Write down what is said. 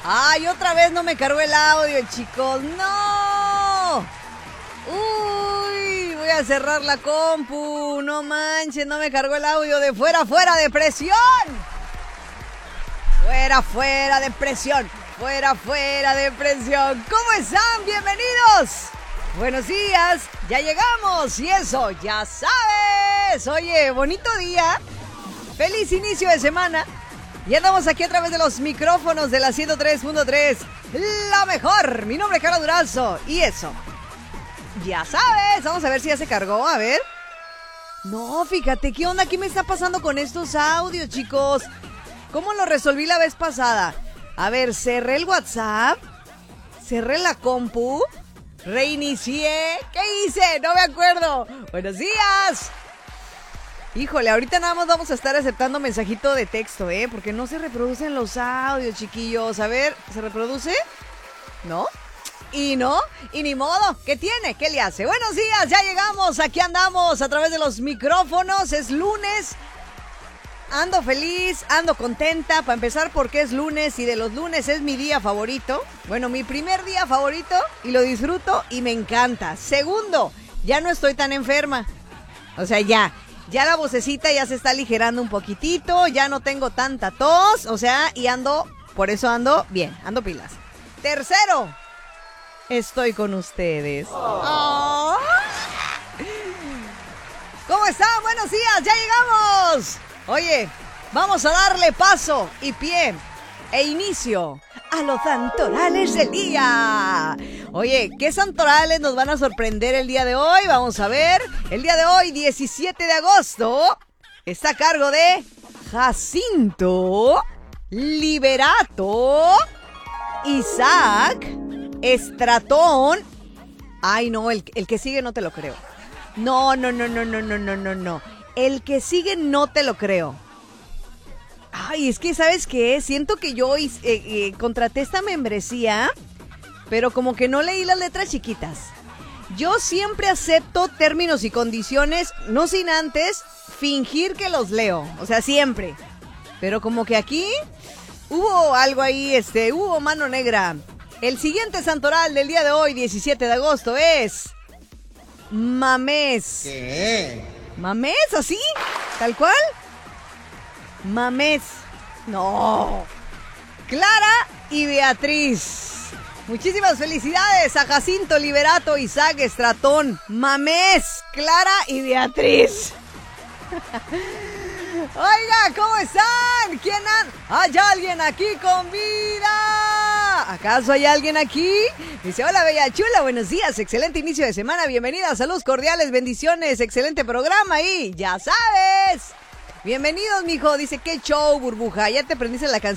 Ay, otra vez no me cargó el audio, chicos. ¡No! Uy, voy a cerrar la compu. No manches, no me cargó el audio de fuera depresión. Fuera depresión. Fuera depresión. ¿Cómo están? Bienvenidos. Buenos días. Ya llegamos y eso, ya sabes. Oye, bonito día. Feliz inicio de semana. Y andamos aquí a través de los micrófonos de la 103.3, la mejor. Mi nombre es Carla Durazo. Y eso, ya sabes. Vamos a ver si ya se cargó, a ver. No, fíjate, ¿qué onda? ¿Qué me está pasando con estos audios, chicos? ¿Cómo lo resolví la vez pasada? A ver, cerré el WhatsApp, cerré la compu, reinicié. ¿Qué hice? No me acuerdo. Buenos días. Híjole, ahorita nada más vamos a estar aceptando mensajito de texto, porque no se reproducen los audios, chiquillos. A ver, ¿se reproduce? ¿No? Y no, y ni modo. ¿Qué tiene? ¿Qué le hace? Buenos días, ya llegamos. Aquí andamos a través de los micrófonos. Es lunes. Ando feliz, ando contenta. Para empezar, porque es lunes y de los lunes es mi día favorito. Bueno, mi primer día favorito y lo disfruto y me encanta. Segundo, ya no estoy tan enferma. O sea, ya la vocecita ya se está aligerando un poquitito, ya no tengo tanta tos, o sea, y por eso ando bien, ando pilas. Tercero, estoy con ustedes. Oh. ¿Cómo están? Buenos días, ya llegamos. Oye, vamos a darle paso y pie e inicio a los santorales del día. Oye, ¿qué santorales nos van a sorprender el día de hoy? Vamos a ver. El día de hoy, 17 de agosto, está a cargo de Jacinto, Liberato, Isaac, Estratón. Ay, no, el que sigue no te lo creo. No. El que sigue no te lo creo. Ay, es que, ¿sabes qué? Siento que yo contraté esta membresía, pero como que no leí las letras chiquitas. Yo siempre acepto términos y condiciones, no sin antes fingir que los leo. O sea, siempre. Pero como que aquí hubo algo ahí, hubo mano negra. El siguiente santoral del día de hoy, 17 de agosto, es Mamés. ¿Qué? ¿Mamés? ¿Así? ¿Tal cual? Mamés. No. Clara y Beatriz. Muchísimas felicidades a Jacinto, Liberato, Isaac, Estratón, Mamés, Clara y Beatriz. Oiga, ¿cómo están? ¿Quién ¿Hay alguien aquí con vida? ¿Acaso hay alguien aquí? Dice, hola bella chula, buenos días, excelente inicio de semana, bienvenida, saludos cordiales, bendiciones, excelente programa y ya sabes. Bienvenidos, mijo, dice, qué show, burbuja, ya te aprendiste la canción.